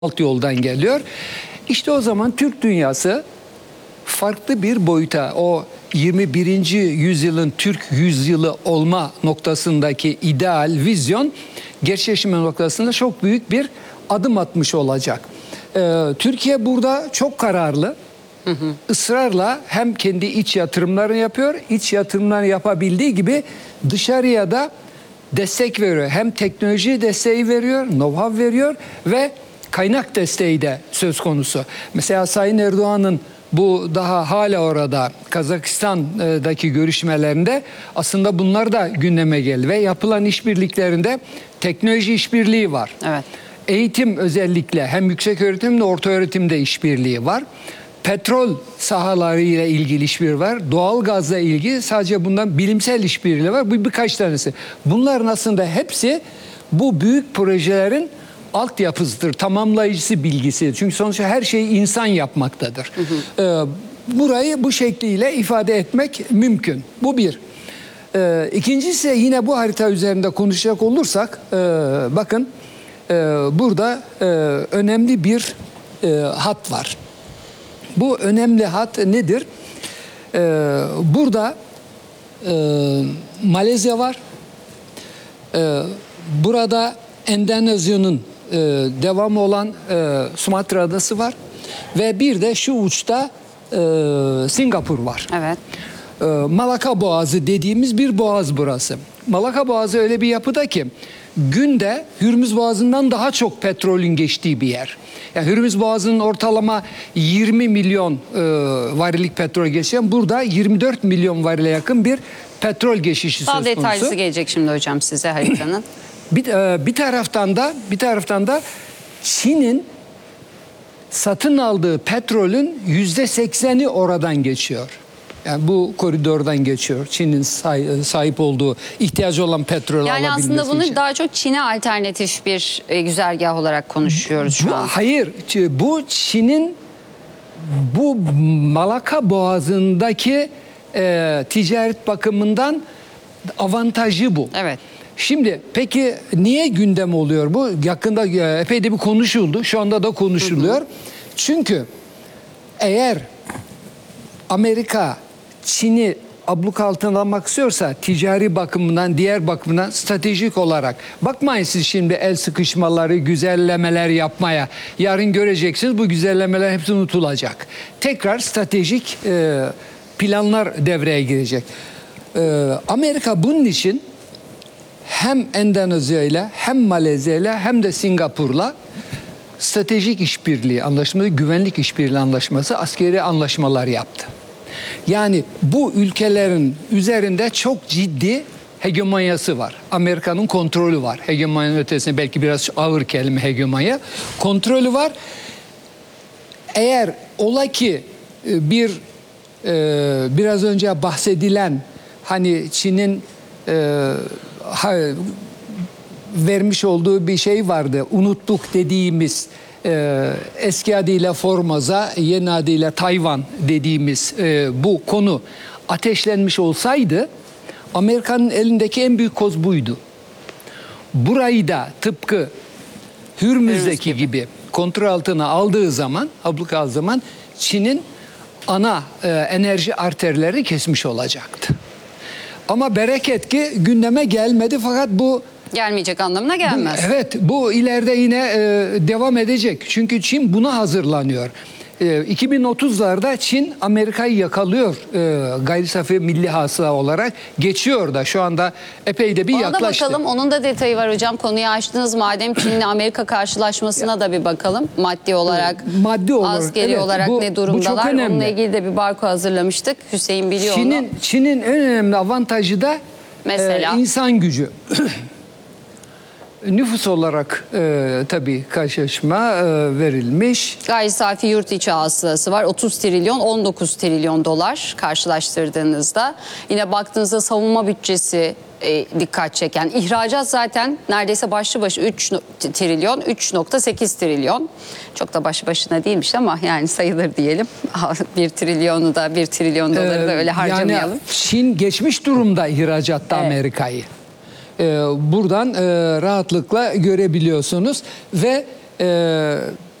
alt yoldan geliyor. İşte o zaman Türk dünyası farklı bir boyuta, o 21. yüzyılın Türk yüzyılı olma noktasındaki ideal vizyon gerçekleşme noktasında çok büyük bir adım atmış olacak. Türkiye burada çok kararlı. Israrla hem kendi iç yatırımlarını yapıyor, iç yatırımlarını yapabildiği gibi dışarıya da destek veriyor. Hem teknoloji desteği veriyor, know-how veriyor ve kaynak desteği de söz konusu. Mesela Sayın Erdoğan'ın bu daha hala orada Kazakistan'daki görüşmelerinde aslında bunlar da gündeme geldi ve yapılan işbirliklerinde teknoloji işbirliği var. Evet. Eğitim özellikle hem yüksek öğretim hem de orta öğretimde işbirliği var. Petrol sahaları ile ilgili işbirliği var. Doğalgazla ilgili sadece bundan bilimsel işbirliği var. Bu birkaç tanesi. Bunların aslında hepsi bu büyük projelerin altyapısıdır, tamamlayıcısı bilgisi. Çünkü sonuçta her şeyi insan yapmaktadır. Burayı bu şekliyle ifade etmek mümkün. Bu bir. İkincisi yine bu harita üzerinde konuşacak olursak, bakın burada önemli bir hat var. Bu önemli hat nedir? Burada Malezya var. Burada Endonezya'nın devamı olan Sumatra Adası var. Ve bir de şu uçta Singapur var. Evet. Malaka Boğazı dediğimiz bir boğaz burası. Malaka Boğazı öyle bir yapıda ki günde Hürmüz Boğazı'ndan daha çok petrolün geçtiği bir yer. Yani Hürmüz Boğazı'nın ortalama 20 milyon varillik petrol geçen burada 24 milyon varile yakın bir petrol geçişi söz konusu. Daha detaylısı gelecek şimdi hocam size haritanın. Bir taraftan da Çin'in satın aldığı petrolün %80'i oradan geçiyor. Yani bu koridordan geçiyor. Çin'in sahip olduğu, ihtiyacı olan petrol alabilmesi için. Yani aslında bunu daha çok Çin'e alternatif bir güzergah olarak konuşuyoruz şu an. Hayır, bu Çin'in bu Malaka Boğazı'ndaki ticaret bakımından avantajı bu. Evet. Şimdi peki niye gündem oluyor bu? Yakında epey de bir konuşuldu. Şu anda da konuşuluyor. Çünkü eğer Amerika Çin'i abluk altına almak istiyorsa ticari bakımından, diğer bakımdan stratejik olarak bakmayın siz şimdi el sıkışmaları, güzellemeler yapmaya. Yarın göreceksiniz bu güzellemeler hepsi unutulacak. Tekrar stratejik planlar devreye girecek. Amerika bunun için hem Endonezya ile hem Malezya ile hem de Singapur'la stratejik işbirliği anlaşması, güvenlik işbirliği anlaşması, askeri anlaşmalar yaptı. Yani bu ülkelerin üzerinde çok ciddi hegemonyası var. Amerika'nın kontrolü var. Hegemonyanın ötesinde belki biraz ağır kelime hegemonya. Kontrolü var. Eğer ola ki biraz önce bahsedilen hani Çin'in vermiş olduğu bir şey vardı. Unuttuk dediğimiz eski adıyla Formosa, yeni adıyla Tayvan dediğimiz bu konu ateşlenmiş olsaydı Amerika'nın elindeki en büyük koz buydu. Burayı da tıpkı Hürmüz'deki gibi kontrol altına aldığı zaman, abluka aldığı zaman Çin'in ana enerji arterleri kesmiş olacaktı. Ama bereket ki gündeme gelmedi fakat bu Gelmeyecek anlamına gelmez. Evet, bu ileride yine devam edecek. Çünkü Çin buna hazırlanıyor. 2030'larda Çin Amerika'yı yakalıyor gayri safi milli hasıla olarak geçiyor da şu anda epey de bir Ona yaklaştı. da bakalım. Onun da detayı var hocam. Konuyu açtınız. Madem Çin'le Amerika karşılaşmasına da bir bakalım. Maddi olarak, askeri olarak ne durumdalar? Onunla ilgili de bir barko hazırlamıştık. Hüseyin biliyor onu. Çin'in en önemli avantajı da mesela insan gücü. Nüfus olarak tabii karşılaşma verilmiş. Gayri safi yurt içi hasılası var. 30 trilyon, 19 trilyon dolar karşılaştırdığınızda. Yine baktığınızda savunma bütçesi dikkat çeken. İhracat zaten neredeyse başlı başı 3 trilyon, 3,8 trilyon. Çok da başlı başına değilmiş ama yani sayılır diyelim. 1 trilyonu da 1 trilyon doları da öyle harcamayalım. Yani Çin geçmiş durumda ihracatta Amerika'yı. Buradan rahatlıkla görebiliyorsunuz ve e,